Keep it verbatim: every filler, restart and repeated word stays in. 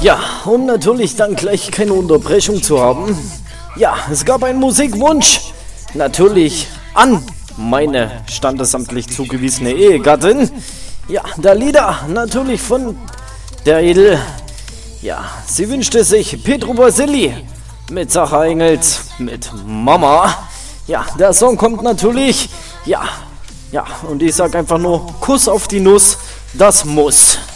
Ja, um natürlich dann gleich keine Unterbrechung zu haben. Ja, es gab einen Musikwunsch. Natürlich an meine standesamtlich zugewiesene Ehegattin. Ja, der Lieder natürlich von der Edel. Ja, sie wünschte sich Petro Basili mit Sacha Engels, mit Mama. Ja, der Song kommt natürlich. Ja, ja, und ich sag einfach nur Kuss auf die Nuss, das muss.